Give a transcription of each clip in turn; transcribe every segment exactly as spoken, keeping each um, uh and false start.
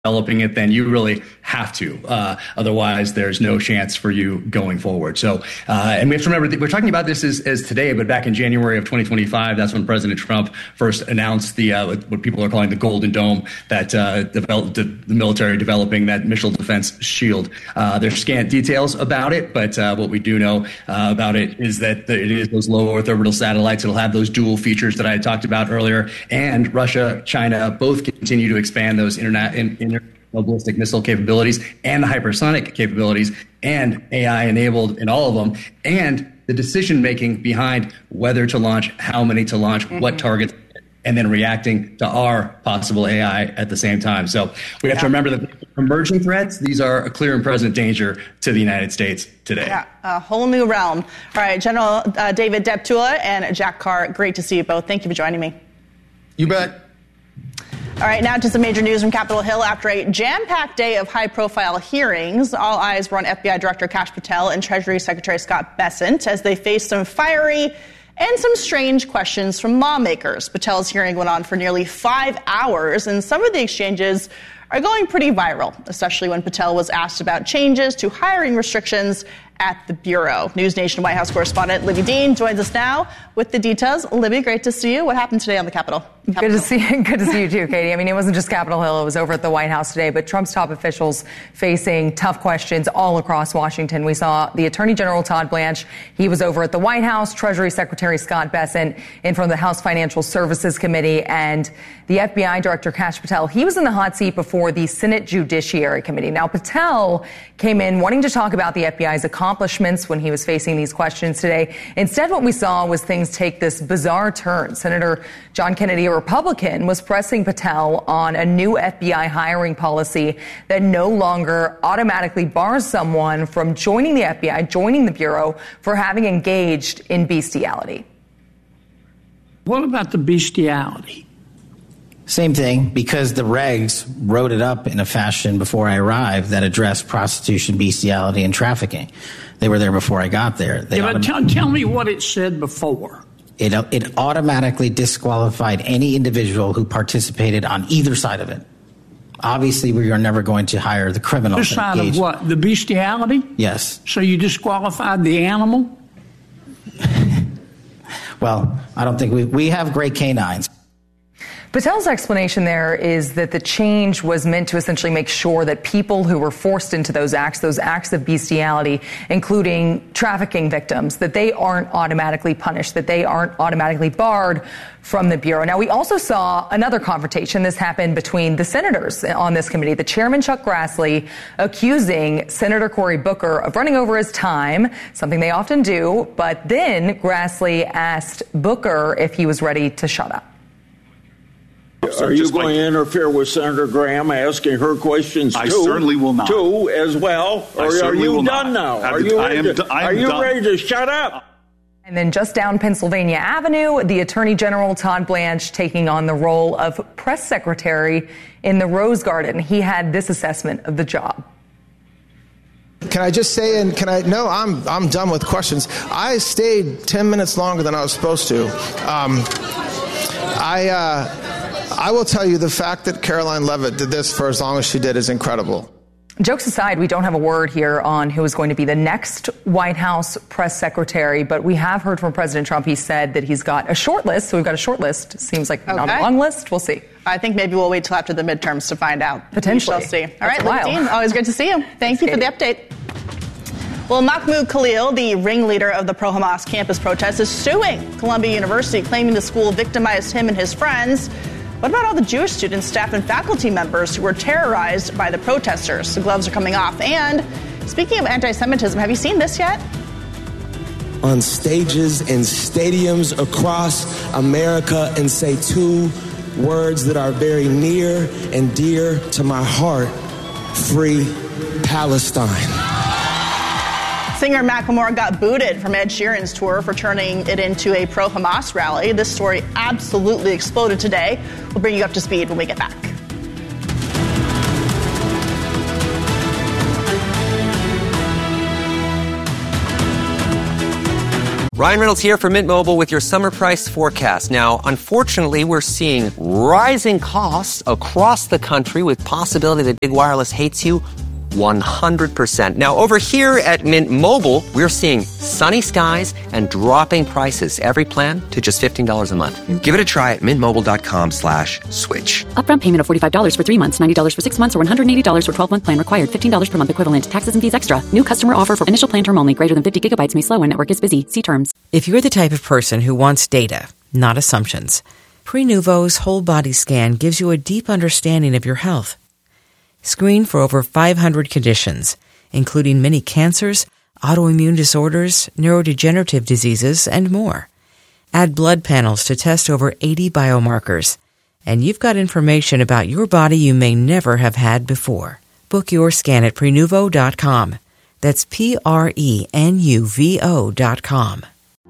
developing it, then you really have to. Uh, otherwise, there's no chance for you going forward. So, uh, and we have to remember that we're talking about this as, as today, but back in January of twenty twenty-five, that's when President Trump first announced the uh, what people are calling the Golden Dome, that uh, developed the, the military developing that missile defense shield. Uh, there's scant details about it, but uh, what we do know uh, about it is that the, it is those low Earth orbital satellites. It'll have those dual features that I had talked about earlier, and Russia, China, both continue to expand those internet in, in ballistic missile capabilities and the hypersonic capabilities, and A I enabled in all of them, and the decision making behind whether to launch, how many to launch, mm-hmm. what targets, and then reacting to our possible A I at the same time. So we have yeah. to remember that emerging threats, these are a clear and present danger to the United States today. Yeah, a whole new realm. All right, General uh, David Deptula and Jack Carr, great to see you both. Thank you for joining me. You bet. All right, now to some major news from Capitol Hill. After a jam-packed day of high-profile hearings, all eyes were on F B I Director Kash Patel and Treasury Secretary Scott Bessent as they faced some fiery and some strange questions from lawmakers. Patel's hearing went on for nearly five hours, and some of the exchanges are going pretty viral, especially when Patel was asked about changes to hiring restrictions at the Bureau. News Nation White House correspondent Libby Dean joins us now with the details. Libby, great to see you. What happened today on the Capitol? Capitol Good to see you. Good to see you too, Katie. I mean, it wasn't just Capitol Hill. It was over at the White House today, but Trump's top officials facing tough questions all across Washington. We saw the Attorney General Todd Blanche. He was over at the White House, Treasury Secretary Scott Bessent in front of the House Financial Services Committee, and the F B I Director Kash Patel. He was in the hot seat before the Senate Judiciary Committee. Now, Patel came in wanting to talk about the F B I's accomplishments when he was facing these questions today. Instead, what we saw was things take this bizarre turn. Senator John Kennedy, a Republican, was pressing Patel on a new F B I hiring policy that no longer automatically bars someone from joining the F B I, joining the Bureau, for having engaged in bestiality. What about the bestiality? Same thing, because the regs wrote it up in a fashion before I arrived that addressed prostitution, bestiality, and trafficking. They were there before I got there. They yeah, but tell, tell me what it said before. It, it automatically disqualified any individual who participated on either side of it. Obviously, we are never going to hire the criminal. This side of what? The bestiality? Yes. So you disqualified the animal? Well, I don't think we we have great canines. Patel's explanation there is that the change was meant to essentially make sure that people who were forced into those acts, those acts of bestiality, including trafficking victims, that they aren't automatically punished, that they aren't automatically barred from the Bureau. Now, we also saw another confrontation. This happened between the senators on this committee. The chairman, Chuck Grassley, accusing Senator Cory Booker of running over his time, something they often do. But then Grassley asked Booker if he was ready to shut up. Are you going to interfere with Senator Graham asking her questions I too? certainly will not. Too, as well? Or are you done now? Are you ready to, are you ready to shut up? And then just down Pennsylvania Avenue, the Attorney General Todd Blanche taking on the role of press secretary in the Rose Garden. He had this assessment of the job. Can I just say, and can I, no, I'm I'm done with questions. I stayed ten minutes longer than I was supposed to. Um, I, uh, I will tell you, the fact that Caroline Leavitt did this for as long as she did is incredible. Jokes aside, we don't have a word here on who is going to be the next White House press secretary, but we have heard from President Trump. He said that he's got a short list, so we've got a short list. Seems like okay. Not a long list. We'll see. I think maybe we'll wait till after the midterms to find out. Potentially. We shall see. All right, Libby Dean, always good to see you. Thank Thanks, you for Katie. The update. Well, Mahmoud Khalil, the ringleader of the pro-Hamas campus protest, is suing Columbia University, claiming the school victimized him and his friends. What about all the Jewish students, staff, and faculty members who were terrorized by the protesters? The gloves are coming off. And speaking of anti-Semitism, have you seen this yet? On stages in stadiums across America and say two words that are very near and dear to my heart: Free Palestine. Singer Macklemore got booted from Ed Sheeran's tour for turning it into a pro-Hamas rally. This story absolutely exploded today. We'll bring you up to speed when we get back. Ryan Reynolds here from Mint Mobile with your summer price forecast. Now, unfortunately, we're seeing rising costs across the country with possibility that big wireless hates you one hundred percent. Now, over here at Mint Mobile, we're seeing sunny skies and dropping prices. Every plan to just fifteen dollars a month. Give it a try at mintmobile.com slash switch. Upfront payment of forty-five dollars for three months, ninety dollars for six months, or one hundred eighty dollars for twelve-month plan required. fifteen dollars per month equivalent. Taxes and fees extra. New customer offer for initial plan term only. Greater than fifty gigabytes may slow when network is busy. See terms. If you're the type of person who wants data, not assumptions, Prenuvo's whole body scan gives you a deep understanding of your health. Screen for over five hundred conditions, including many cancers, autoimmune disorders, neurodegenerative diseases, and more. Add blood panels to test over eighty biomarkers, and you've got information about your body you may never have had before. Book your scan at Prenuvo dot com. That's P R E N U V O dot com.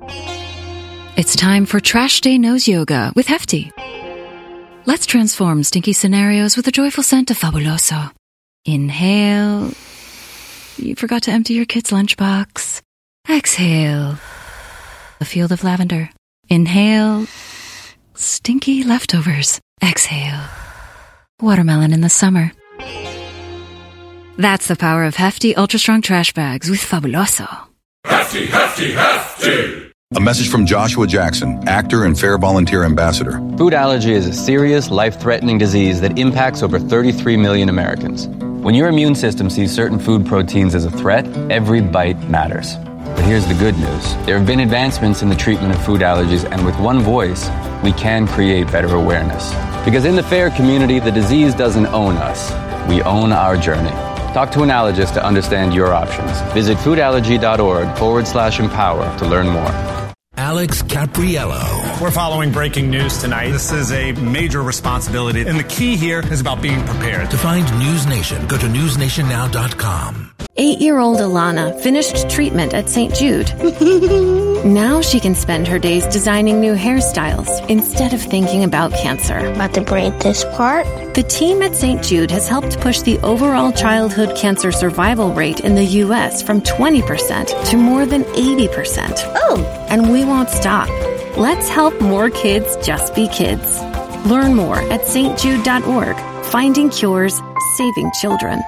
It's time for Trash Day Nose Yoga with Hefty. Let's transform stinky scenarios with the joyful scent of Fabuloso. Inhale. You forgot to empty your kid's lunchbox. Exhale. A field of lavender. Inhale. Stinky leftovers. Exhale. Watermelon in the summer. That's the power of Hefty Ultra Strong Trash Bags with Fabuloso. Hefty, hefty, hefty! A message from Joshua Jackson, actor and Fair Volunteer Ambassador. Food allergy is a serious, life-threatening disease that impacts over thirty-three million Americans. When your immune system sees certain food proteins as a threat, every bite matters. But here's the good news. There have been advancements in the treatment of food allergies, and with one voice, we can create better awareness. Because in the FAIR community, the disease doesn't own us. We own our journey. Talk to an allergist to understand your options. Visit foodallergy.org forward slash empower to learn more. Alex Capriello. We're following breaking news tonight. This is a major responsibility, and the key here is about being prepared. To find News Nation, go to news nation now dot com. Eight-year-old Alana finished treatment at Saint Jude. Now she can spend her days designing new hairstyles instead of thinking about cancer. About to braid this part? The team at Saint Jude has helped push the overall childhood cancer survival rate in the U S from twenty percent to more than eighty percent. Oh! And we won't stop. Let's help more kids just be kids. Learn more at s t jude dot org. Finding cures, saving children.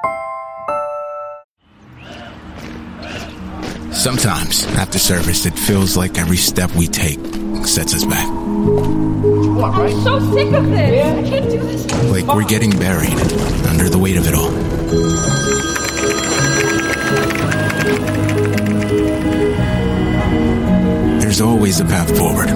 Sometimes, after service, it feels like every step we take sets us back. What, right? I'm so sick of this. Yeah. I can't do this. Like we're getting buried under the weight of it all. There's always a path forward.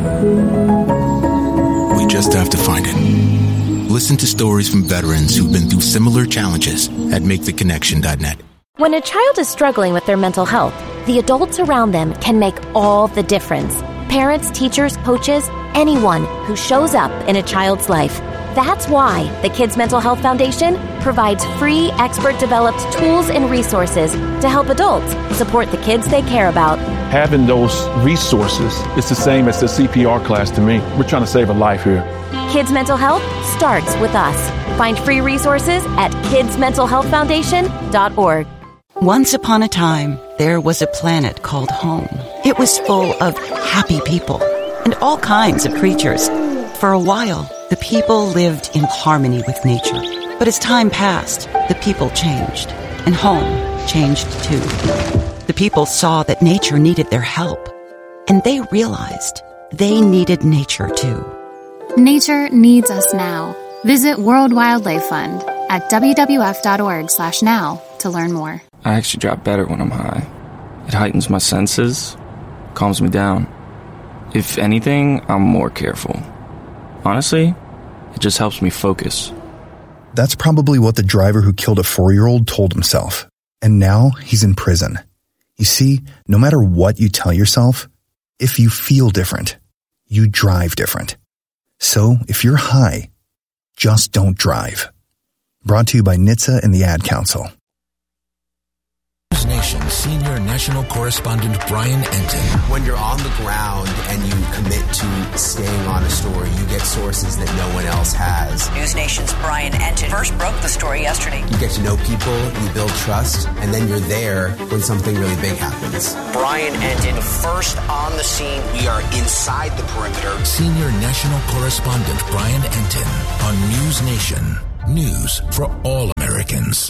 We just have to find it. Listen to stories from veterans who've been through similar challenges at make the connection dot net. When a child is struggling with their mental health, the adults around them can make all the difference. Parents, teachers, coaches, anyone who shows up in a child's life. That's why the Kids Mental Health Foundation provides free, expert-developed tools and resources to help adults support the kids they care about. Having those resources is the same as the C P R class to me. We're trying to save a life here. Kids Mental Health starts with us. Find free resources at kids mental health foundation dot org. Once upon a time, there was a planet called home. It was full of happy people and all kinds of creatures. For a while, the people lived in harmony with nature. But as time passed, the people changed, and home changed too. The people saw that nature needed their help, and they realized they needed nature too. Nature needs us now. Visit World Wildlife Fund at w w f dot org slash now to learn more. I actually drop better when I'm high. It heightens my senses, calms me down. If anything, I'm more careful. Honestly, it just helps me focus. That's probably what the driver who killed a four-year-old told himself. And now he's in prison. You see, no matter what you tell yourself, if you feel different, you drive different. So if you're high, just don't drive. Brought to you by N H T S A and the Ad Council. Nation's senior national correspondent Brian Entin. When you're on the ground and you commit to staying on a story, you get sources that no one else has. News Nation's Brian Entin first broke the story yesterday. You get to know people, you build trust, and then you're there when something really big happens. Brian Entin, first on the scene. We are inside the perimeter. Senior national correspondent Brian Entin on News Nation. News for all Americans.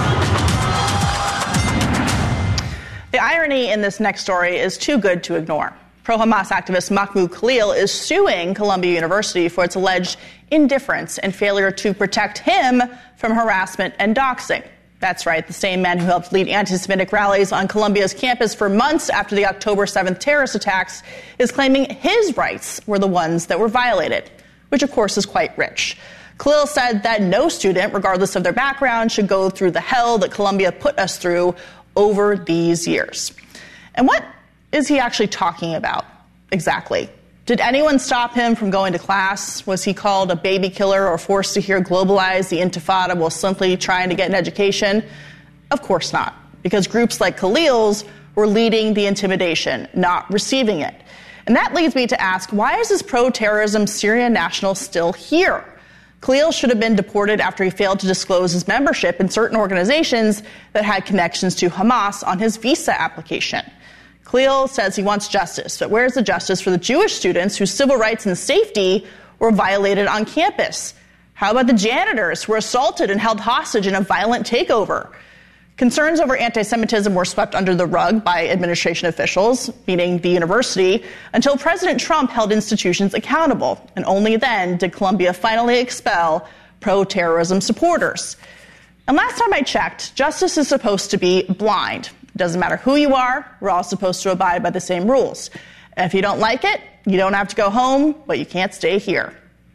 The irony in this next story is too good to ignore. Pro-Hamas activist Mahmoud Khalil is suing Columbia University for its alleged indifference and failure to protect him from harassment and doxing. That's right, the same man who helped lead anti-Semitic rallies on Columbia's campus for months after the October seventh terrorist attacks is claiming his rights were the ones that were violated, which of course is quite rich. Khalil said that no student, regardless of their background, should go through the hell that Columbia put us through over these years. And what is he actually talking about exactly? Did anyone stop him from going to class? Was he called a baby killer or forced to hear globalize the Intifada while simply trying to get an education? Of course not, because groups like Khalil's were leading the intimidation, not receiving it. And that leads me to ask, why is this pro-terrorism Syrian national still here? Khalil should have been deported after he failed to disclose his membership in certain organizations that had connections to Hamas on his visa application. Khalil says he wants justice, but where's the justice for the Jewish students whose civil rights and safety were violated on campus? How about the janitors who were assaulted and held hostage in a violent takeover? Concerns over anti-Semitism were swept under the rug by administration officials, meaning the university, until President Trump held institutions accountable. And only then did Columbia finally expel pro-terrorism supporters. And last time I checked, justice is supposed to be blind. It doesn't matter who you are, we're all supposed to abide by the same rules. And if you don't like it, you don't have to go home, but you can't stay here.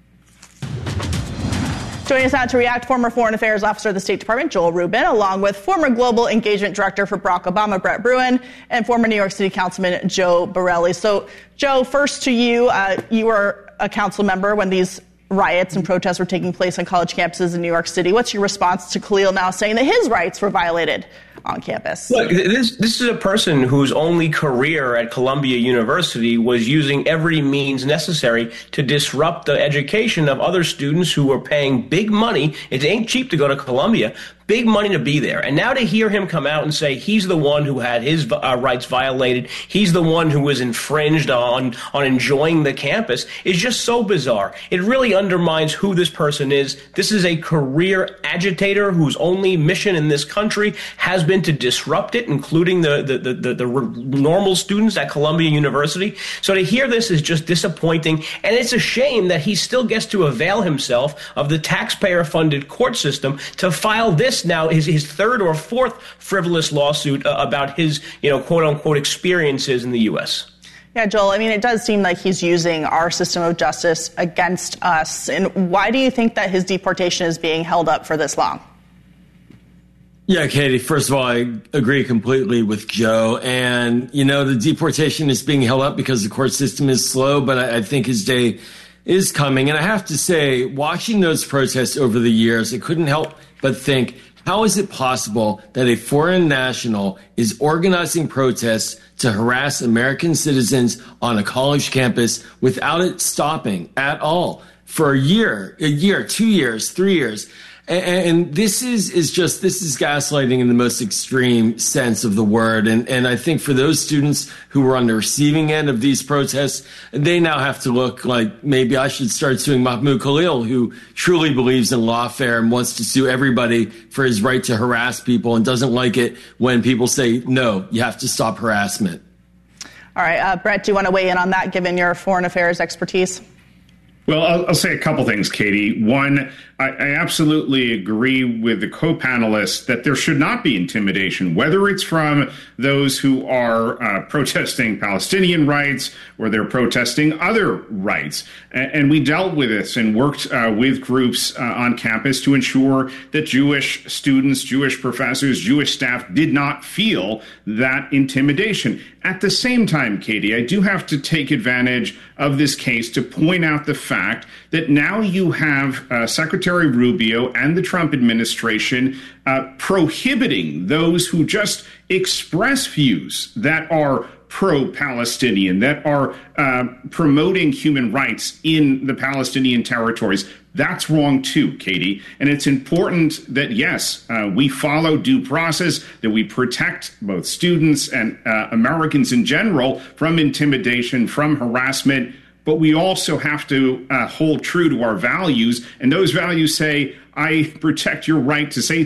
Joining us now to react, former Foreign Affairs Officer of the State Department, Joel Rubin, along with former Global Engagement Director for Barack Obama, Brett Bruen, and former New York City Councilman Joe Borelli. So, Joe, first to you. Uh, you were a council member when these riots and protests were taking place on college campuses in New York City. What's your response to Khalil now saying that his rights were violated on campus? Look, this this is a person whose only career at Columbia University was using every means necessary to disrupt the education of other students who were paying big money. It ain't cheap to go to Columbia. Big money to be there. And now to hear him come out and say he's the one who had his uh, rights violated, he's the one who was infringed on, on enjoying the campus, is just so bizarre. It really undermines who this person is. This is a career agitator whose only mission in this country has been to disrupt it, including the, the, the, the, the normal students at Columbia University. So to hear this is just disappointing, and it's a shame that he still gets to avail himself of the taxpayer-funded court system to file this now his, his third or fourth frivolous lawsuit uh, about his, you know, quote unquote experiences in the U S. Yeah, Joel, I mean, it does seem like he's using our system of justice against us. And why do you think that his deportation is being held up for this long? Yeah, Katie, first of all, I agree completely with Joe. And, you know, the deportation is being held up because the court system is slow, but I, I think his day is coming. And I have to say, watching those protests over the years, I couldn't help but think, how is it possible that a foreign national is organizing protests to harass American citizens on a college campus without it stopping at all for a year, a year, two years, three years? And this is, is just, this is gaslighting in the most extreme sense of the word. And, and I think for those students who were on the receiving end of these protests, they now have to look like maybe I should start suing Mahmoud Khalil, who truly believes in lawfare and wants to sue everybody for his right to harass people and doesn't like it when people say, no, you have to stop harassment. All right. Uh, Brett, do you want to weigh in on that, given your foreign affairs expertise? Well, I'll, I'll say a couple things, Katie. One, I, I absolutely agree with the co-panelists that there should not be intimidation, whether it's from those who are uh, protesting Palestinian rights or they're protesting other rights. And, and we dealt with this and worked uh, with groups uh, on campus to ensure that Jewish students, Jewish professors, Jewish staff did not feel that intimidation. At the same time, Katie, I do have to take advantage of this case to point out the fact that now you have uh, Secretary Rubio and the Trump administration uh, prohibiting those who just express views that are pro-Palestinian, that are uh, promoting human rights in the Palestinian territories. That's wrong too, Katie. And it's important that, yes, uh, we follow due process, that we protect both students and uh, Americans in general from intimidation, from harassment. But we also have to uh, hold true to our values. And those values say, I protect your right to say